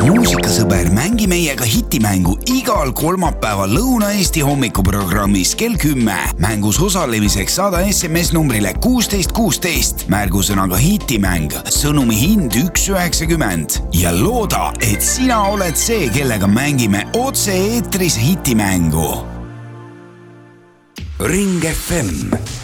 muusikasõber, mängi meiega hitimängu igal kolmapäeval Lõuna-Eesti hommikuprogrammis kell 10. Mängus osalemiseks saada SMS numbrile 1616. Märgusõnaga hitimäng. Sõnumi hind 1,90. Ja looda, et sina oled see, kellega mängime otse eetris hitimängu. Ring FM